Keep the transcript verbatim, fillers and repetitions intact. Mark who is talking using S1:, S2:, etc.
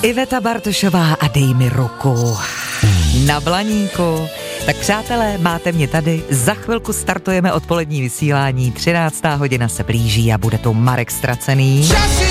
S1: Iveta Bartošová a dej mi ruku na Blaníku. Tak přátelé, máte mě tady, za chvilku startujeme odpolední vysílání, třináctá hodina se blíží a bude tu Marek Ztracený.
S2: Časy